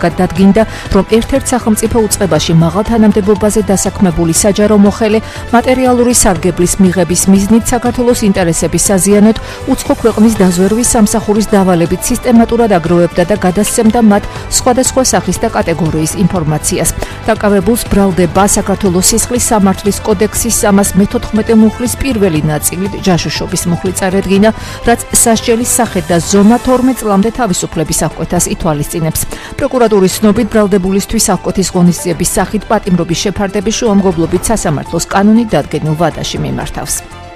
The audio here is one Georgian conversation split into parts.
დადგინდა, რომ ერთ-ერთ სახელმწიფო უწყებაში მაღალ თანამდებობაზე დასაქმებული საჯარო მოხელე მატერიალური სარგებლის მიღების მიზნით საქართველოს ინტერესების საზიანოდ უცხო ქვეყნის დაზვერვის სამსახურის დავალებით სისტემატურად აგროვებდა და გადასცემდა მათ სხვადასხვა სახის და კატეგორიის ინფორმაციას. დაკავებულს ბრალდება საქართველოს სისხლის სამართლის კოდექსის 314 მუხლის პირველი ნაწილით ჯაშუშობის მუხლი წარედგინა, რაც სასჯელის სახე და ზომა 12 წლამდე თავისუფლების აღკვეთას ითვალისწინებს. პროკურატურის ცნობით ბრალდებულისთვის აღკვეთის ღონისძიების სახით პატიმრობის შეფარდების შუამგებლობით სასამართლოს კანონით დადგენილ ვადაში მიმართავს.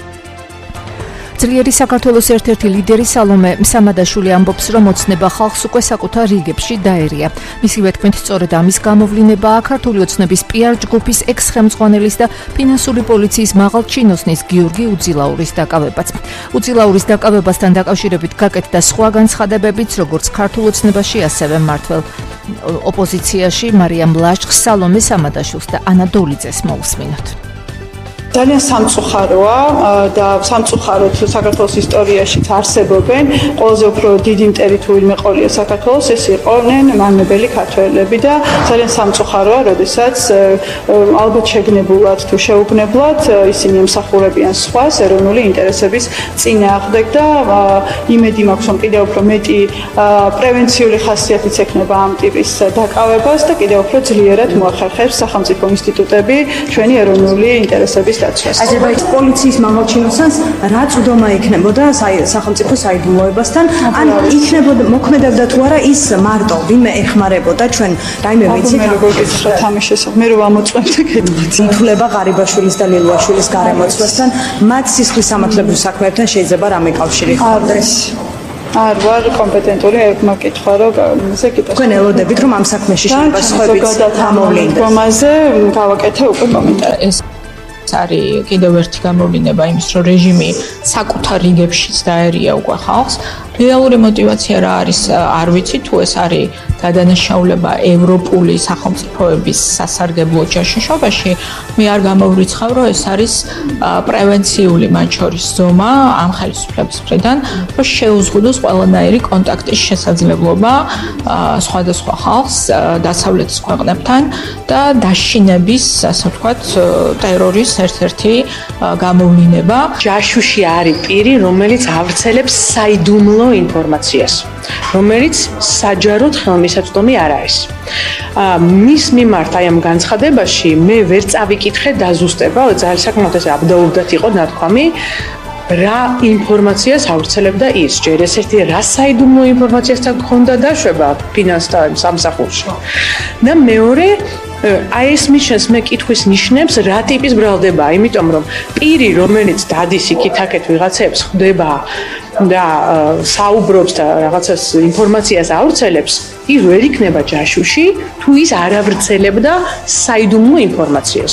ძლიერი საქართველოს ერთ-ერთი ლიდერი სალომე სამადაშვილი ამბობს, რომ ოცნება ხალხს უკვე საკუთარ რიგებში დაერია. მისივე თქმით, სწორედ ამის გამოვლინებაა ქართული ოცნების PR ჯგუფის ექს-ხელმძღვანელის და ფინანსური პოლიციის მაღალ ჩინოსნის გიორგი უძილაურის დაკავებაც. უძილაურის დაკავებასთან დაკავშირებით გაკეთდა სხვა განცხადებებიც, როგორც ქართულ ოცნებაში, ასევე მართველ ოპოზიციაში მარიამ ლაშხს, სალომე სამადაშვილს და ანა დოლიძეს მოусმინოთ. ძალიან სამწუხაროა და სამწუხაროდ საქართველოს ისტორიაშიც არსებობენ ყველაზე უფრო დიდი მტერი თუ ვინმე ყოლია საქართველოს, ეს იყვნენ მანმებელი ქართველები და ძალიან სამწუხაროა, როდესაც ალბათ შეგნებულად თუ შეუგნებლად ისინი ემსახურებიან სხვას ეროვნული ინტერესების წინააღმდეგ და იმედი მაქვს, რომ კიდევ უფრო მეტი პრევენციული ხასიათიც ექნება ამ ტიპის დაკავებას და კიდევ უფრო ძლიერად მოახერხებს სახელმწიფო ინსტიტუტები ჩვენი ეროვნული ინტერესების აზერბაიჯანის პოლიციის მაღალ ჩინოსანს რა წვდომა ექნებოდა სახელმწიფო საიდუმლოებასთან, ან იქნებოდა მოქმედებდა თუ არა ის მარტო ვინმე ეხმარებოდა ჩვენ რაიმე ვიცით როგორ გითხრათ ამის შესახებ, მე რო ამოწმებთ გეტყვით. ითვლება ღარიბაშვილის და ლილვაშვილის გარემოცვასთან, მათ სისხლის სამართლებრივ საქმეებთან შეიძლება რამე კავშირი ჰქონდეს? არ ვარ კომპეტენტური მოკითხვა, რომ ისე კიდევ თქვენ ელოდებით, რომ ამ საქმეში შეიძლება სხვაებიც გამოვლინდეს. რომაზე გავაკეთე უკვე კომენტარი. არის კიდევ ერთი გამოვლინება იმის, რომ რეჟიმი საკუთარ რიგებშიც დაერია უკვე ხალხს. რეალური мотивация რა არის, არ ვიცი, თუ ეს არის გადანაშაულება ევროპული სახელმწიფოების სასარგებლო ჯაშუშობაში, მე არ გამოვრიცხავ, რომ ეს არის პრევენციული მათ შორის ზომა ამ ხელისუფლების მხრიდან, რომ შეუზღუდოს ყველანაირი კონტაქტის შესაძლებლობა სხვადასხვა ხალხს დასავლეთის ქვეყნებთან და დაშინების, ასე ვთქვათ, ტერორის ერთ-ერთი გამოვლინება. ჯაშუში არის პირი, რომელიც ავრცელებს საიდუმლო ინფორმაციას, რომელიც საჯაროდ ხელმისაწვდომი არ არის. მის მიმართ აი ამ განცხადებაში მე ვერ წავიკითხე დაზუსტება, ძალიან საკმაოდ ეს აბდაუბდათ იყო ნათქვამი, რა ინფორმაციას ავრცელებდა ის. ჯერ ესეთი რა საიდუმლო ინფორმაციასთან გქონდა დაშვება ფინანსთა სამსახურში. და მეორე აი ეს მიშენს მე კითხვის ნიშნებს რა ტიპის ბრალდებაა, იმიტომ რომ პირი, რომელიც დადის იქით-აქეთ ვიღაცებს ხვდება და საუბრობს და რაღაცას ინფორმაციას ავრცელებს, ის ვერ იქნება ჯაშუში, თუ ის არ ავრცელებდა საიდუმლო ინფორმაციას.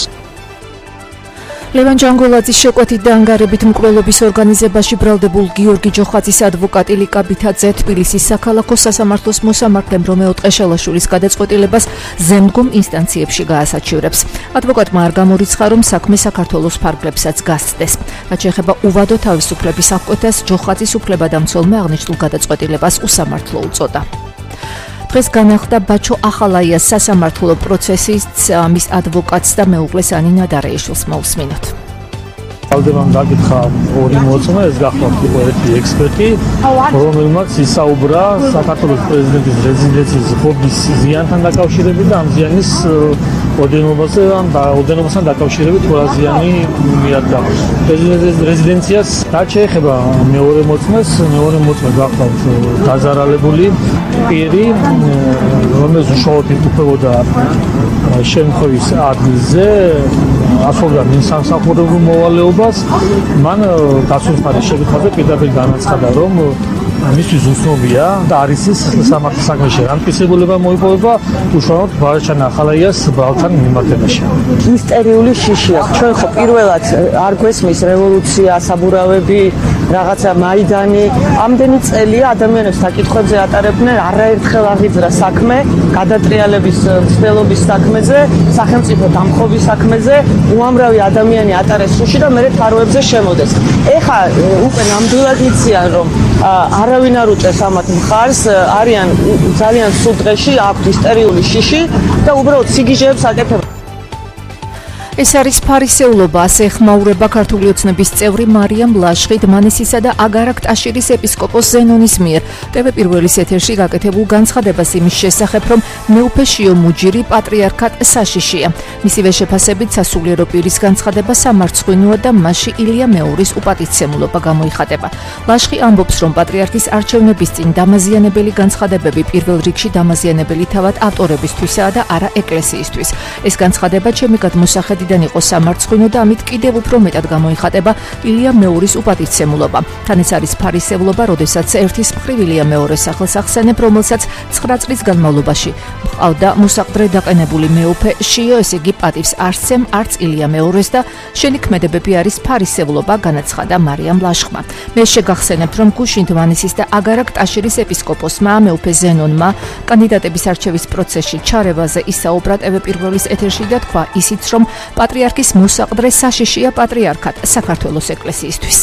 ლევან ჯანგოლაძის შეკვეთით და ანგარებით მკვლელობის ორგანიზებაში ბრალდებულ გიორგი ჯოხაძის ადვოკატი ლიკა ბითაძე თბილისის საქალაქო სასამართლოს მოსამართლემ რომეო ტყეშალაშვილის გადაწყვეტილებას ზემდგომ ინსტანციებში გაასაჩივრებს. ადვოკატმა არ გამორიცხა, რომ საქმე საქართველოს ფარგლებსაც გასცდეს. რაც შეეხება უვადო თავისუფლების აღკვეთას, ჯოხაძის უფლებადამცველმა აღნიშნულ გადაწყვეტილებას უსამართლო უწოდა. დღეს განახლდა ბაჩო ახალაიას სასამართლო პროცესის მის ადვოკატს და მეუღლეს ანინა დარეიშვილს მოусმინოთ. Aldeman დაკითხა ორი მოწმე, ეს გახლავთ იყო ერთი ექსპერტი, რომელმაც ისაუბრა საქართველოს პრეზიდენტის რეზიდენციის ღობის ზიანთან დაკავშირებით და ამ ზიანის ოდენობასთან დაკავშირებით ყველა ზიანი მიადგა. პრეზიდენტის რეზიდენციას რაც შეეხება მეორე მოწმეს გახლავთ დაზარალებული პირი, რომელიც უშუალოდ იმყოფებოდა შემთხვევის ადგილზე, ასრულებდა მისამსახურებელ მოვალეობას. მან დასუსტების შეკითხვაზე პირდაპირ განაცხადა, რომ მისთვის უცნობია და არის ის სამართლის საქმეში რამტკიცებულება მოიპოვება უშუალოდ ბაჩო ახალაიას ბრალთან მიმართებაში. მისტერიული შიშია. ჩვენ ხო პირველად არ გვესმის რევოლუცია, საბურავები, რაღაცა მაიდანი. ამდენი წელია ადამიანებს საკითხებზე ატარებდნენ, არაერთხელ აღიძრა საქმე, გადატრიალების მცდელობის საქმეზე, სახელმწიფო დამხობის საქმეზე, უამრავი ადამიანი ატარეს სუში და მერე თაროებზე შემოდეს. ეხა უკვე ნამდვილად იციან, რომ არავინ არ უწევს ამათ მხარს, არიან ძალიან სულ დღეში, აქვთ ისტერიული შიში და უბრალოდ სიგიჟეებს აკეთებენ. ეს არის ფარისეულობა, ასე ეხმაურება ქართული ოცნების წევრი მარიამ ლაშხი დმანისისა და აგარაკ-ტაშირის ეპისკოპოს ზენონის მიერ TV პირველის ეთერში გაკეთებულ განცხადებას იმის შესახებ, რომ მეუფე შიო მუჯირი პატრიარქად საშიშია. მისივე შეფასებით სასულიერო პირის განცხადება სამარცხვინოა და მასში ილია მეორის უპატიცემულობა გამოიხატება. ლაშხი ამბობს, რომ პატრიარქის არჩევნების წინ დამაზიანებელი განცხადებები პირველ რიგში დამაზიანებელი თავად ავტორებისთვისაა და არა ეკლესიისთვის. ეს განცხადება ჩემი გადმოსახედიდან იყო სამარცხვინო და ამით კიდევ უფრო მეტად გამოიხატება ილია მეორის უპატიცემულობა. თან ეს არის ფარისევლობა, როდესაც ერთის მხრივ ილია მეორის სახელს ახსენებ, რომელსაც 9 წლის განმავლობაში ჰყავდა მოსაყდრე დაყენებული მეუფე შიო, ესე იგი პატივს არცემ არც ილია მეორის და შენი ქმედებები არის ფარისევლობა, განაცხადა მარიამ ლაშხმა. მე შეგახსენებთ, რომ გუშინ დმანისის და აგარაკ-ტაშირის ეპისკოპოსმა მეუფე ზენონმა კანდიდატების არჩევის პროცესში ჩარევაზე ისაუბრა TV პირველის ეთერში და თქვა ისიც, რომ პატრიარქის მოსაყდრე საშიშია პატრიარქად საქართველოს ეკლესიისთვის.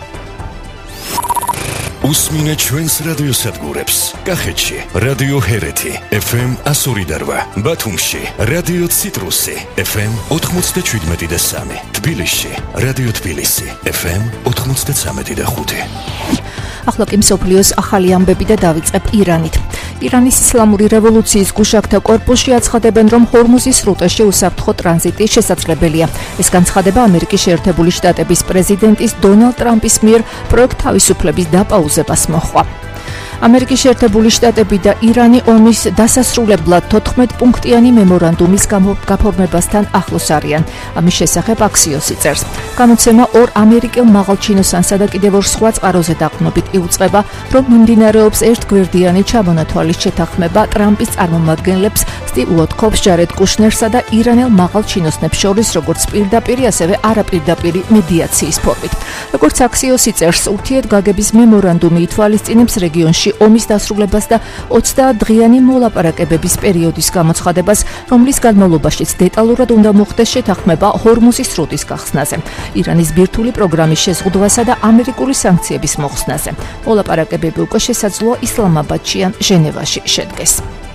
უსმინე ჩვენს რადიოსადგურებს. კახეთში რადიო ჰერეთი FM 102.8, ბათუმში რადიო ციტრუსი FM 97.3, თბილისში რადიო თბილისი FM 93.5. ახლა კი მსოფლიოს ახალი ამბები და დავიწყებ ირანით. ირანის ისლამური რევოლუციის გუშაგთა კორპუსში აცხადებენ, რომ ჰორმუზის სრუტეში უსაფრთხო ტრანზიტი შესაძლებელია. ეს განცხადება ამერიკის შეერთებული შტატების პრეზიდენტის დონალდ ტრამპის მიერ პროექტ თავისუფლების დაპაუზებას მოჰყვა. ამერიკის შეერთებული შტატები და ირანი ომის დასასრულებლად 14 პუნქტიანი მემორანდუმის გაფორმებასთან ახლოს არიან. ამის შესახებ აქსიოსი წერს. გამოცემა ორ ამერიკელ მაღალჩინოსანსა და კიდევ ორ სხვა წყაროზე დაყრდნობით იუწყება, რომ მიმდინარეობს ერთგვერდიანი ჩამონათვალის შეთანხმება ტრამპის წარმომადგენლებს სტივ უოტკოფს, ჯარედ კუშნერსა და ირანელ მაღალჩინოსნებს შორის, როგორც პირდაპირი, ასევე არაპირდაპირი მედიაციის ფორმით. როგორც აქსიოსი წერს, ურთიერთგაგების მემორანდუმი ითვალისწინებს რეგიონში ომის დასრულებას და 30 დღიანი მოლაპარაკებების პერიოდის გამოცხადებას, რომლის განმავლობაშიც დეტალურად უნდა მოხდეს შეთანხმება ჰორმუზის სრუტის გახსნაზე, ირანის ბირთვული პროგრამის შეზღუდვასა და ამერიკული სანქციების მოხსნაზე. მოლაპარაკებები უკვე შესაძლოა ისლამაბადში ან ჟენევაში შედგეს.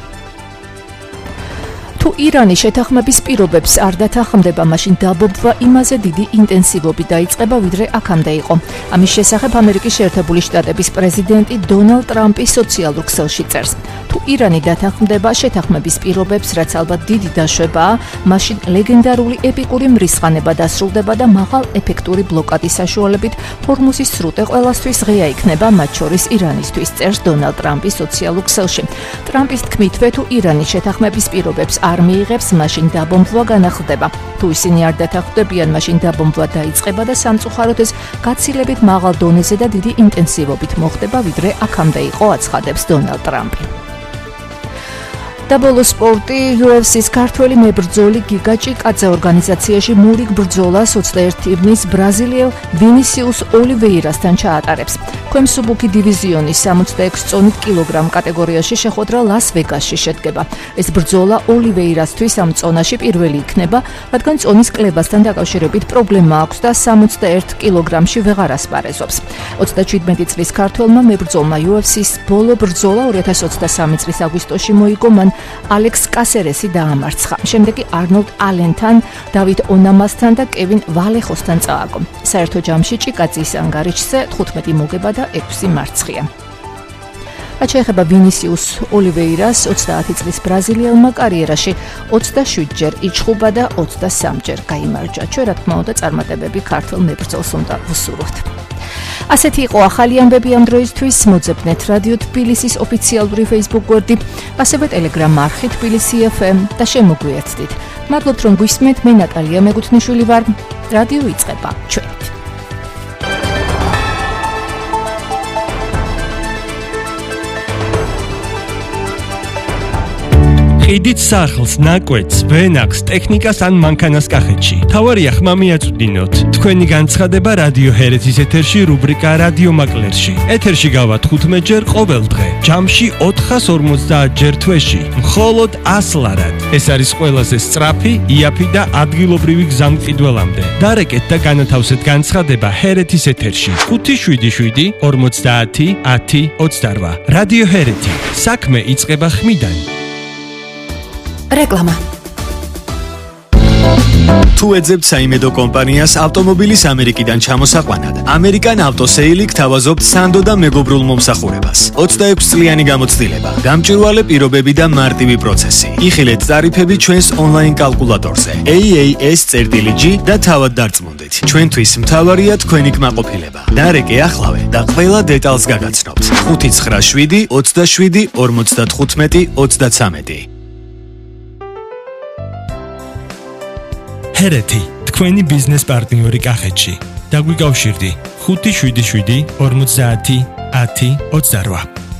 თუ ირანი შეთანხმების პირობებს არ დათანხმდება, მაშინ დაბომბვა იმაზე დიდი ინტენსივობით დაიწყება, ვიდრე აქამდე იყო. ამის შესახებ ამერიკის შეერთებული შტატების პრეზიდენტი დონალდ ტრამპი სოციალურ ქსელში წერს. თუ ირანი დათანხმდება შეთანხმების პირობებს, რაც ალბათ დიდი დაშვებაა, მაშინ ლეგენდარული ეპიკური მრისხანება დასრულდება და მაღალ ეფექტური ბლოკადის საშუალებით ჰორმუზის სრუტე ყველასთვის ღია იქნება, მათ შორის ირანისთვის, წერს დონალდ ტრამპი სოციალურ ქსელში. ტრამპის თქმითვე, თუ ირანი შეთანხმების პირობებს არ მიიღებს, მაშინ დაბომბვა განახლდება. თუ ისინი არ დათანხმდებიან, მაშინ დაბომბვა დაიწყება და სამწუხაროდ ეს გაცილებით მაღალ დონეზე და დიდი ინტენსივობით მოხდება, ვიდრე აქამდე იყო, აცხადებს დონალდ ტრამპი. და ბოლო სპორტი, UFC-ს ქართველი მებრძოლი გიგა ჭიკაძე ორგანიზაციაში მურიგ ბრძოლას 21 ივნის ბრაზილიელ ვინისიუს ოლივეირასთან ჩაატარებს. ქვემსუბუქი დივიზიონის 66 წონით კილოგრამ კატეგორიაში შეხვედრა ლას-ვეგასში შედგება. ეს ბრძოლა ოლივეირასთვის ამ წონაში პირველი იქნება, რადგან წონის კლებასთან დაკავშირებით პრობლემა აქვს და 61 კილოგრამში ვეღარ ასპარეზობს. 37 წლის ქართველმა მებრძოლმა UFC-ს ბოლო ბრძოლა 2023 წლის აგვისტოში მოიგო, მან ალექს კასერესი დაამარცხა. შემდეგ კი არნოლდ ალენთან, დავით ონამასთან და კევინ ვალეხოსთან წააგო. საერთო ჯამში ჭიკაძის ანგარიშზე 15 მოგება და 6 მარცხია. რაც შეეხება ვინისიუს ოლივეირას, 30 წლის ბრაზილიელმა კარიერაში 27 ჯერ იჩხუბა და 23 ჯერ გაიმარჯვა. ჩვენ რა თქმა უნდა წარმატებები ქართულ მებრძოლს უნდა ვუსურვოთ. ასეთი იყო ახალი ამბები ამ დროისთვის. მოძებნეთ რადიო თბილისის ოფიციალური Facebook გვერდი, ასევე Telegram არხი თბილისი FM და შემოგვიერთდით. მადლობთ რომ გვისმენთ, მე ნატალია მეგუთნიშვილი ვარ. რადიო იწყება ჩვენით. ყიდით სახლს, ნაკვეთს, ვენახს, ტექნიკას ან მანქანას კახეთში. თავარია ხმა მიაწვდინოთ. თქვენი განცხადება რადიო ჰერეთის ეთერში რუბრიკა რადიო მაკლერში. ეთერში გავართ 15 ჯერ ყოველ დღე. ჯამში 450 ჯერ თვეში. მხოლოდ 100 ლარად. ეს არის ყველაზე სწრაფი, იაფი და ადგილობრივი გზა მყიდველამდე. დარეკეთ და განათავსეთ განცხადება ჰერეთის ეთერში 577 50 10 28. რადიო ჰერეთი. საქმე იწყება ხმიდან. რეკლამა. თუ ეძებთ საიმედო კომპანიას ავტომობილის ამერიკიდან ჩამოსაყვანად, ამერიკან ავტოსეილი გთავაზობთ სანდო და მეგობრულ მომსახურებას. 26 წლიანი გამოცდილება, გამჭვირვალე პირობები და მარტივი პროცესი. იხილეთ ტარიფები ჩვენს ონლაინ კალკულატორზე. AAS.G და თავად დარწმუნდით. ჩვენთვის მთავარია თქვენი კმაყოფილება. დარეკე ახლავე და ყველა დეტალს გაგაცნობთ. 597 27 55 33. ჰერეთი, თქვენი ბიზნეს პარტნიორი კახეთში. დაგვიკავშირდი 577 50 10 28.